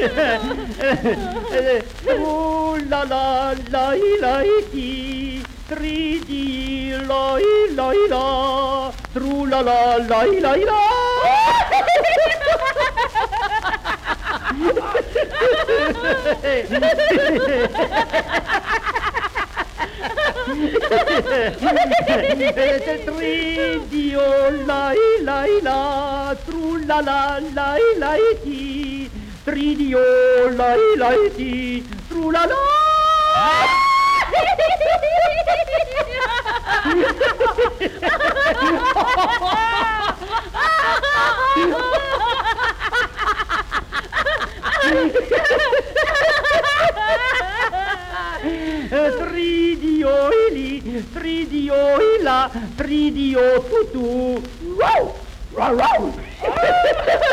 La la la la ti, 3D la la, tru la la. Tridio la tru la ti, tridio la ti, tru la. Tridio la, tridio tutu. Wow! Wow!